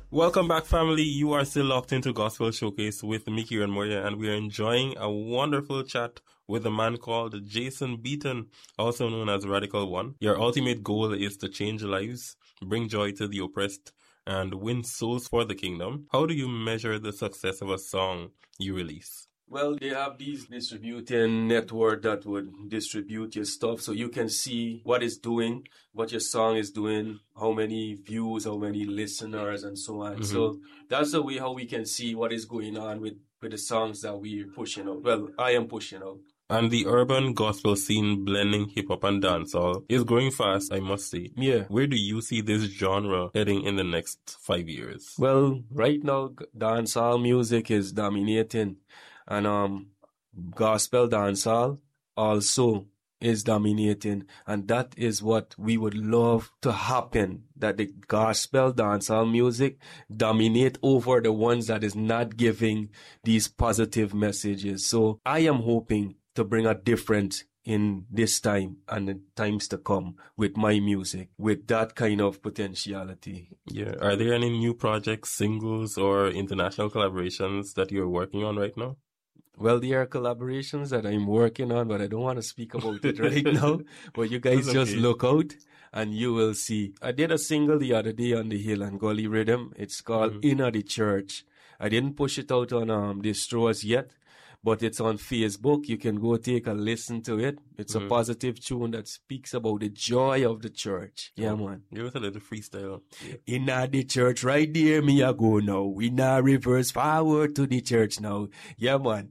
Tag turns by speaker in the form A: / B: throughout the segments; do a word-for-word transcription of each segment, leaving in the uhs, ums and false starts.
A: Welcome back, family. You are still locked into Gospel Showcase with Mickey and Moria, and we are enjoying a wonderful chat with a man called Jason Beaton, also known as Radical One. Your ultimate goal is to change lives, bring joy to the oppressed, and win souls for the kingdom. How do you measure the success of a song you release?
B: Well, they have these distributing network that would distribute your stuff so you can see what it's doing, what your song is doing, how many views, how many listeners, and so on. Mm-hmm. So that's the way how we can see what is going on with, with the songs that we're pushing out. Well, I am pushing out.
A: And the urban gospel scene blending hip-hop and dancehall is growing fast, I must say.
B: Yeah.
A: Where do you see this genre heading in the next five years?
B: Well, right now, dancehall music is dominating. And um, gospel dancehall also is dominating. And that is what we would love to happen, that the gospel dancehall music dominate over the ones that is not giving these positive messages. So I am hoping to bring a difference in this time and the times to come with my music, with that kind of potentiality.
A: Yeah. Are there any new projects, singles, or international collaborations that you're working on right now?
B: Well, there are collaborations that I'm working on, but I don't want to speak about it right now. But you guys just okay. look out and you will see. I did a single the other day on the Hill and Gully Rhythm. It's called mm-hmm. Inna the Church. I didn't push it out on um, the stores yet, but it's on Facebook. You can go take a listen to it. It's mm-hmm. a positive tune that speaks about the joy of the church. Yeah,
A: oh,
B: man.
A: Give us a little freestyle.
B: Yeah. Inna the church, right there, me a go now. We now reverse forward to the church now. Yeah, man.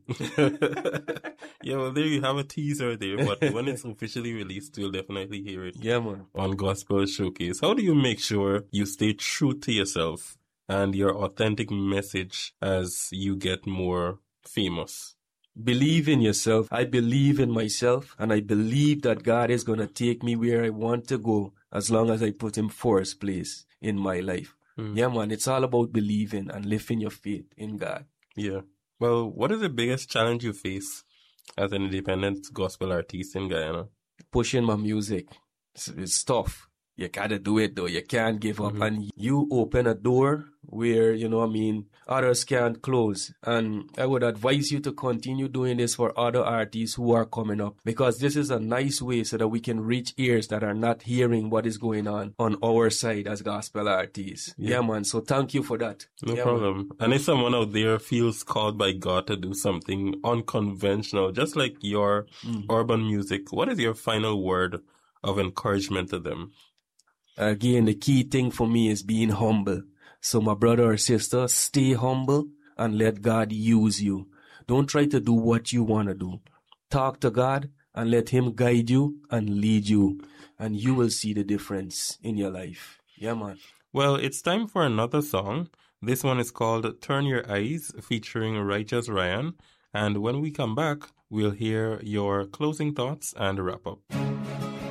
A: Yeah, well, there you have a teaser there. But when it's officially released, you'll definitely hear it.
B: Yeah, man.
A: On Gospel Showcase. How do you make sure you stay true to yourself and your authentic message as you get more famous?
B: Believe in yourself. I believe in myself, and I believe that God is going to take me where I want to go as long as I put him first place in my life. Mm. Yeah, man, it's all about believing and lifting your faith in God.
A: Yeah. Well, what is the biggest challenge you face as an independent gospel artist in Guyana?
B: Pushing my music. It's, it's tough. You gotta do it though. You can't give up. Mm-hmm. And you open a door where, you know what I mean, others can't close. And I would advise you to continue doing this for other artists who are coming up, because this is a nice way so that we can reach ears that are not hearing what is going on on our side as gospel artists. Yeah, yeah man. So thank you for that.
A: No
B: yeah,
A: problem.
B: Man.
A: And if someone out there feels called by God to do something unconventional, just like your mm. urban music, what is your final word of encouragement to them?
B: Again, the key thing for me is being humble. So my brother or sister, stay humble and let God use you. Don't try to do what you want to do. Talk to God and let him guide you and lead you. And you will see the difference in your life. Yeah, man.
A: Well, it's time for another song. This one is called Turn Your Eyes, featuring Righteous Ryan. And when we come back, we'll hear your closing thoughts and wrap up.